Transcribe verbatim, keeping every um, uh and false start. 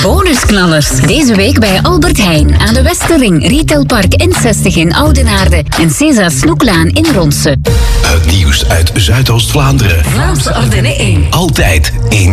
Bonusknallers. Deze week bij Albert Heijn aan de Westerring, Retailpark N zestig in Oudenaarde en César Snoeklaan in Ronse. Het nieuws uit Zuidoost-Vlaanderen. Vlaamse Ardennen één. Altijd in